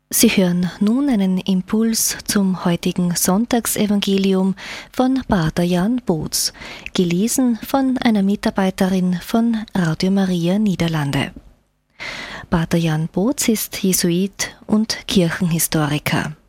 Sie hören nun einen Impuls zum heutigen Sonntagsevangelium von Pater Jan Boetz, gelesen von einer Mitarbeiterin von Radio Maria Niederlande. Pater Jan Boetz ist Jesuit und Kirchenhistoriker.